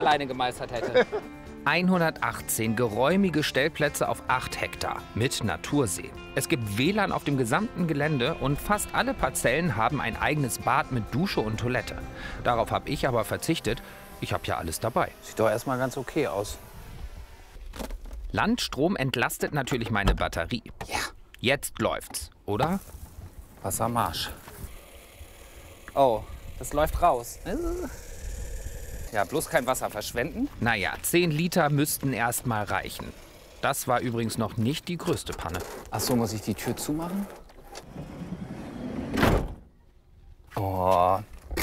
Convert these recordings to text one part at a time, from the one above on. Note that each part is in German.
alleine gemeistert hätte. 118 geräumige Stellplätze auf 8 Hektar mit Natursee. Es gibt WLAN auf dem gesamten Gelände und fast alle Parzellen haben ein eigenes Bad mit Dusche und Toilette. Darauf habe ich aber verzichtet. Ich habe ja alles dabei. Sieht doch erstmal ganz okay aus. Landstrom entlastet natürlich meine Batterie. Ja. Jetzt läuft's, oder? Wassermarsch. Oh, das läuft raus. Ja, bloß kein Wasser verschwenden. Naja, 10 Liter müssten erst mal reichen. Das war übrigens noch nicht die größte Panne. Ach so, muss ich die Tür zumachen? Oh.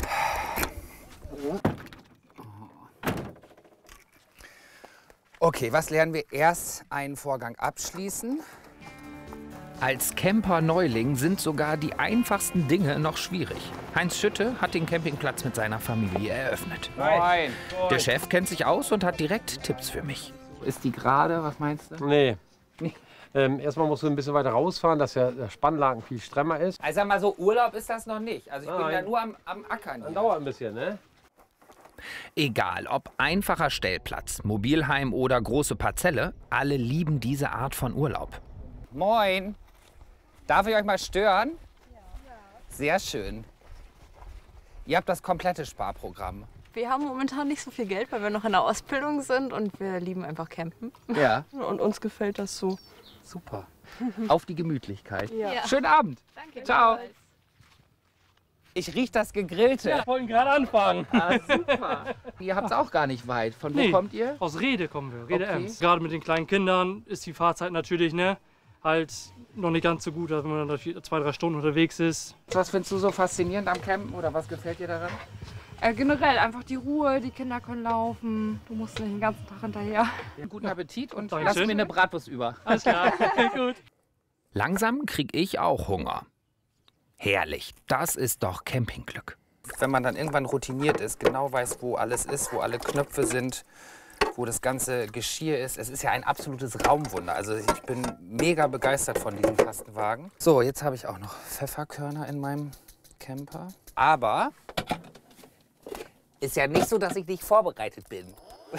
Okay, was lernen wir? Erst einen Vorgang abschließen. Als Camper-Neuling sind sogar die einfachsten Dinge noch schwierig. Heinz Schütte hat den Campingplatz mit seiner Familie eröffnet. Moin. Der Chef kennt sich aus und hat direkt Tipps für mich. Ist die gerade? Was meinst du? Nee. Erstmal musst du ein bisschen weiter rausfahren, dass der Spannlagen viel stremmer ist. Also sag mal so, Urlaub ist das noch nicht. Also ich bin ja nur am Ackern Das hier. dauert ein bisschen, ne? Egal, ob einfacher Stellplatz, Mobilheim oder große Parzelle, alle lieben diese Art von Urlaub. Moin. Darf ich euch mal stören? Ja. Sehr schön. Ihr habt das komplette Sparprogramm. Wir haben momentan nicht so viel Geld, weil wir noch in der Ausbildung sind und wir lieben einfach campen. Ja. Und uns gefällt das so. Super. Auf die Gemütlichkeit. Ja. Schönen Abend. Danke. Ciao. Ich riech das Gegrillte. Wir wollten gerade anfangen. Ah, super. Ihr habt es auch gar nicht weit. Von wo kommt ihr? Aus Rede kommen wir, Rede Okay. Ems. Gerade mit den kleinen Kindern ist die Fahrzeit natürlich halt noch nicht ganz so gut, als wenn man dann 2-3 Stunden unterwegs ist. Was findest du so faszinierend am Campen oder was gefällt dir daran? Generell einfach die Ruhe, die Kinder können laufen, du musst nicht den ganzen Tag hinterher. Guten Appetit und Dankeschön. lass mir eine Bratwurst über. Alles klar, gut. Langsam krieg ich auch Hunger. Herrlich, das ist doch Campingglück. Wenn man dann irgendwann routiniert ist, genau weiß, wo alles ist, wo alle Knöpfe sind, wo das ganze Geschirr ist. Es ist ja ein absolutes Raumwunder. Also ich bin mega begeistert von diesem Kastenwagen. So, jetzt habe ich auch noch Pfefferkörner in meinem Camper. Aber ist ja nicht so, dass ich nicht vorbereitet bin.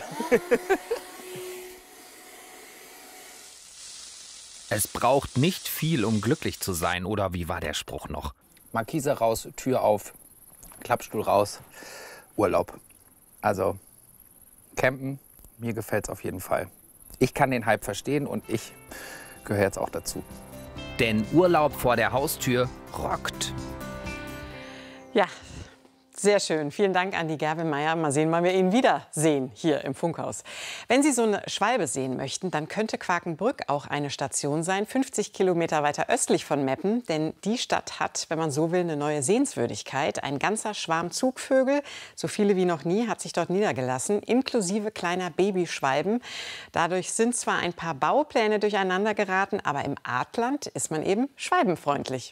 Es braucht nicht viel, um glücklich zu sein, oder wie war der Spruch noch? Markise raus, Tür auf, Klappstuhl raus, Urlaub. Also campen, mir gefällt es auf jeden Fall. Ich kann den Hype verstehen und ich gehöre jetzt auch dazu. Denn Urlaub vor der Haustür rockt. Ja, sehr schön. Vielen Dank an die Gerbe-Meier. Mal sehen, wann wir ihn wiedersehen hier im Funkhaus. Wenn Sie so eine Schwalbe sehen möchten, dann könnte Quakenbrück auch eine Station sein, 50 Kilometer weiter östlich von Meppen. Denn die Stadt hat, wenn man so will, eine neue Sehenswürdigkeit. Ein ganzer Schwarm Zugvögel, so viele wie noch nie, hat sich dort niedergelassen, inklusive kleiner Babyschwalben. Dadurch sind zwar ein paar Baupläne durcheinander geraten, aber im Artland ist man eben schwalbenfreundlich.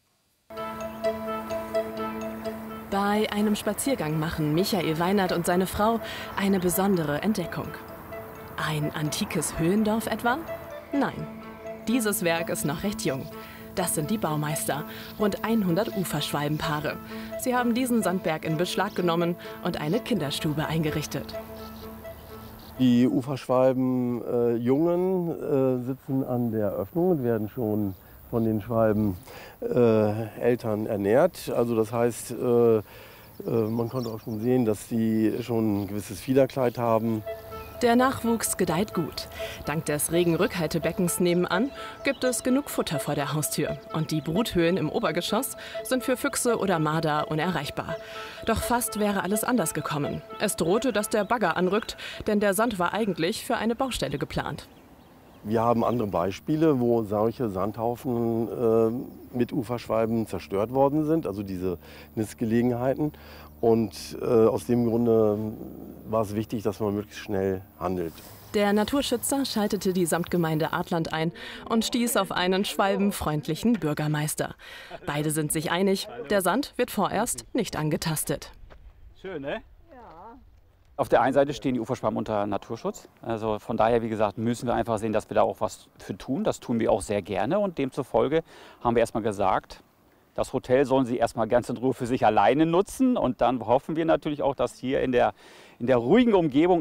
Bei einem Spaziergang machen Michael Weinert und seine Frau eine besondere Entdeckung. Ein antikes Höhlendorf etwa? Nein, dieses Werk ist noch recht jung. Das sind die Baumeister, rund 100 Uferschwalbenpaare. Sie haben diesen Sandberg in Beschlag genommen und eine Kinderstube eingerichtet. Die Uferschwalben Jungen sitzen an der Öffnung und werden schon von den Schwalben Eltern ernährt. Also das heißt, man konnte auch schon sehen, dass sie schon ein gewisses Fiederkleid haben. Der Nachwuchs gedeiht gut. Dank des regen Rückhaltebeckens nebenan gibt es genug Futter vor der Haustür. Und die Bruthöhlen im Obergeschoss sind für Füchse oder Marder unerreichbar. Doch fast wäre alles anders gekommen. Es drohte, dass der Bagger anrückt, denn der Sand war eigentlich für eine Baustelle geplant. Wir haben andere Beispiele, wo solche Sandhaufen mit Uferschwalben zerstört worden sind, also diese Nistgelegenheiten. Und aus dem Grunde war es wichtig, dass man möglichst schnell handelt. Der Naturschützer schaltete die Samtgemeinde Artland ein und stieß auf einen schwalbenfreundlichen Bürgermeister. Beide sind sich einig, der Sand wird vorerst nicht angetastet. Schön, ne? Auf der einen Seite stehen die Uferschwalben unter Naturschutz. Also von daher, wie gesagt, müssen wir einfach sehen, dass wir da auch was für tun. Das tun wir auch sehr gerne. Und demzufolge haben wir erstmal gesagt, das Hotel sollen sie erstmal ganz in Ruhe für sich alleine nutzen. Und dann hoffen wir natürlich auch, dass hier in der ruhigen Umgebung